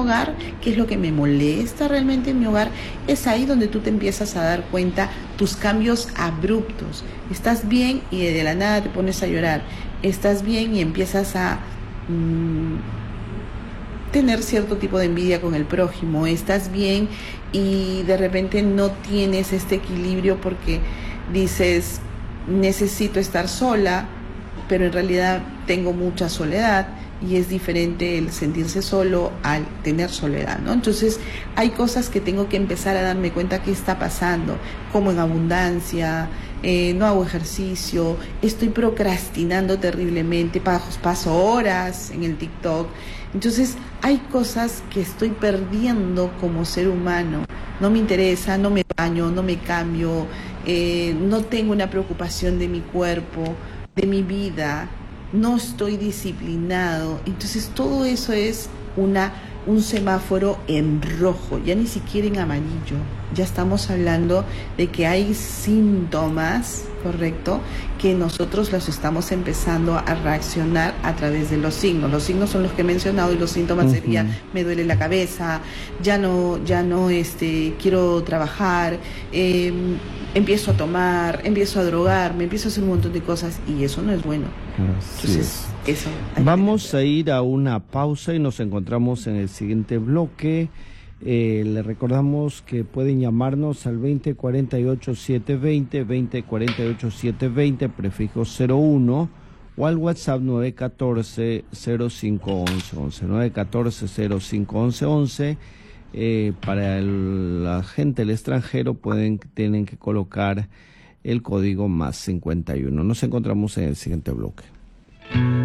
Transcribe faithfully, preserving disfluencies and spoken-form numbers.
hogar, qué es lo que me molesta realmente en mi hogar, es ahí donde tú te empiezas a dar cuenta tus cambios abruptos. Estás bien y de la nada te pones a llorar. Estás bien y empiezas a mmm, tener cierto tipo de envidia con el prójimo. Estás bien y de repente no tienes este equilibrio porque dices, necesito estar sola, pero en realidad tengo mucha soledad, y es diferente el sentirse solo al tener soledad, ¿no? Entonces hay cosas que tengo que empezar a darme cuenta qué está pasando, como en abundancia, eh, no hago ejercicio, estoy procrastinando terriblemente, paso, paso horas en el TikTok. Entonces hay cosas que estoy perdiendo como ser humano. No me interesa, no me baño, no me cambio, eh, no tengo una preocupación de mi cuerpo, de mi vida, no estoy disciplinado. Entonces todo eso es una un semáforo en rojo, ya ni siquiera en amarillo. Ya estamos hablando de que hay síntomas, ¿correcto?, que nosotros los estamos empezando a reaccionar a través de los signos. Los signos son los que he mencionado y los síntomas uh-huh. serían: me duele la cabeza, ya no, ya no este, quiero trabajar, eh, empiezo a tomar, empiezo a drogarme, empiezo a hacer un montón de cosas, y eso no es bueno. Entonces, eso. Vamos a ir a una pausa y nos encontramos en el siguiente bloque. Eh, le recordamos que pueden llamarnos al veinte cuarenta y ocho setecientos veinte, veinte cuarenta y ocho setecientos veinte, prefijo cero uno, o al WhatsApp nueve uno cuatro cero cinco once once, nueve uno cuatro cero cinco once once. Eh, para el, la gente del extranjero pueden tienen que colocar el código más cincuenta y uno. Nos encontramos en el siguiente bloque.